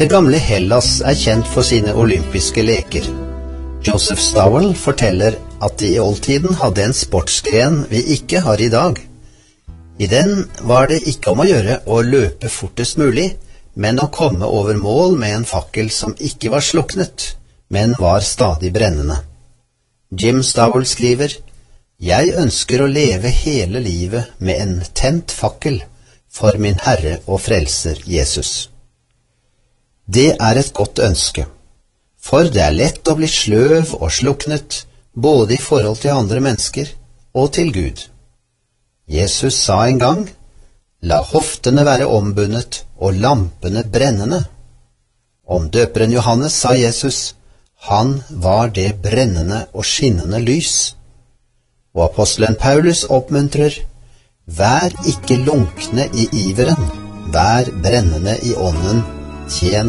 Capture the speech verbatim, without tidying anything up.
Det gamle Hellas er kjent for sine olympiske leker. Joseph Stowell forteller at de i oldtiden hadde en sportsgren vi ikke har i dag. I den var det ikke om å gjøre å løpe fortest mulig, men å komme over mål med en fakkel som ikke var sluknet, men var stadig brennende. Jim Stowell skriver: «Jeg ønsker å leve hele livet med en tent fakkel for min Herre og Frelser Jesus.» Det er et godt ønske, for det er lett å bli sløv og sluknet, både i forhold til andre mennesker og til Gud. Jesus sa en gang: «La hoftene være ombundet og lampene brennende.» Om døperen Johannes sa Jesus: «Han var det brennende og skinnende lys.» Og apostelen Paulus oppmuntrer: «Vær ikke lunkne i iveren, vær brennende i ånden, tjen